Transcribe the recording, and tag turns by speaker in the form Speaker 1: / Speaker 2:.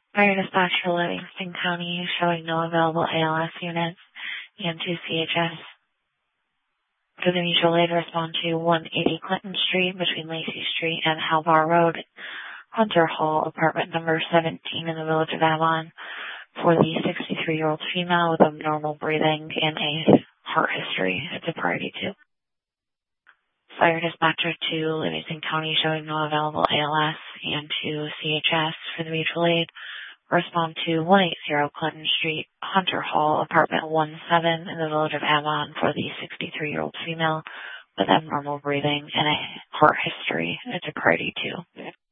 Speaker 1: Fire dispatch for Livingston County showing no available ALS units and 2 CHS. For the mutual aid, respond to 180 Clinton Street between Lacey Street and Halbar Road, Hunter Hall, apartment number 17 in the village of Avon, for the 63-year-old female with abnormal breathing and a heart history. It's a priority 2. Fire dispatcher to Livingston County showing no available ALS and 2 CHS for the mutual aid. Respond to 180 Clinton Street, Hunter Hall, apartment 17 in the village of Avon for the 63-year-old female with abnormal breathing and a heart history. It's a priority 2.